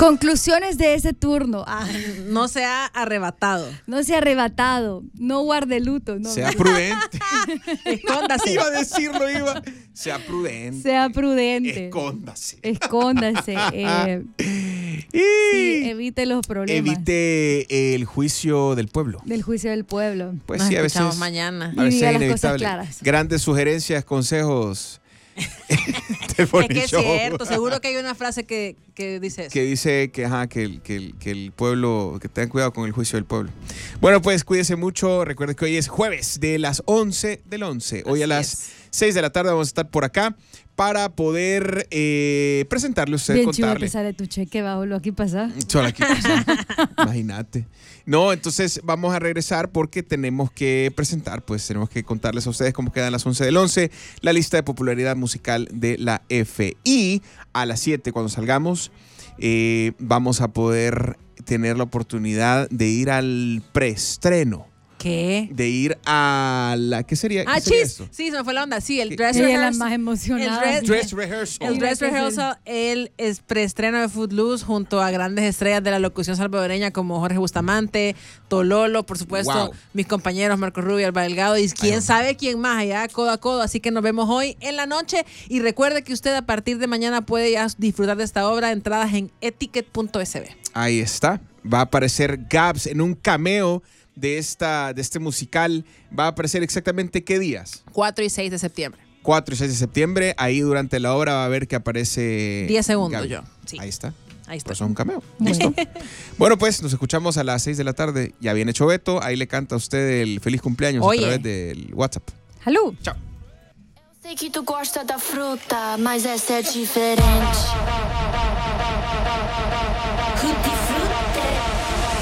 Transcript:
Conclusiones de ese turno. No sea arrebatado. No sea arrebatado. No guarde luto. No. Sea prudente. Escóndase. Iba a decirlo. Sea prudente. Sea prudente. Escóndase. Escóndase. Sí, evite los problemas. Evite el juicio del pueblo. Del juicio del pueblo. Pues Nos sí, a veces. escuchamos mañana. A veces Y diga es las cosas inevitable. claras. Grandes sugerencias, consejos. Es que es cierto, seguro que hay una frase que dice eso. Que dice que el pueblo, que tengan cuidado con el juicio del pueblo. Bueno, pues cuídese mucho. Recuerden que hoy es jueves de las 11 del 11. Hoy a las 6 de la tarde vamos a estar por acá para poder presentarle a usted, Bien chivo contarle. que sale tu cheque bajo lo aquí pasa. Solo aquí pasa. Imagínate. No, entonces vamos a regresar porque tenemos que presentar, pues tenemos que contarles a ustedes cómo quedan las 11 del 11, la lista de popularidad musical de la F. Y a las 7, cuando salgamos, vamos a poder tener la oportunidad de ir al preestreno. ¿Qué? De ir a la... ¿Qué sería? ¿Qué sería chis. esto? Sí, se me fue la onda. Sí, el dress Ella es la rehearsal. más emocionada. Dress rehearsal. El dress rehearsal, él es preestreno de Footloose junto a grandes estrellas de la locución salvadoreña como Jorge Bustamante, Tololo, por supuesto, Wow. mis compañeros Marco Rubio, Alba Delgado y quién sabe quién más allá, codo a codo. Así que nos vemos hoy en la noche y recuerde que usted a partir de mañana puede ya disfrutar de esta obra, entradas en etiquet.sb. Ahí está. Va a aparecer Gabs en un cameo de este musical. Va a aparecer exactamente ¿qué días? 4 y 6 de septiembre. 4 y 6 de septiembre. Ahí durante la obra va a ver que aparece 10 segundos Gaby. yo. Sí. Ahí está. Ahí está. Pues es un cameo. Listo. Bueno, pues nos escuchamos a las 6 de la tarde. Ya viene Choveto. Ahí le canta a usted el feliz cumpleaños Oye. a través del WhatsApp. Hello. Chao. Sei que tu gosta da fruta, mas essa é diferente.